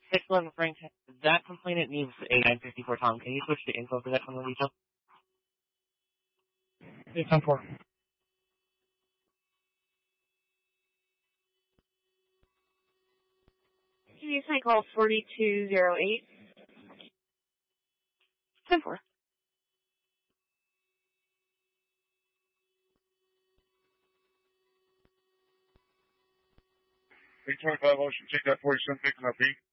611 Frank, that complainant needs a 954 Tom. Can you switch to info for that criminal detail? 810-4. Can you take call 4208? 10-4. $825 Ocean, take that 47 picking up B.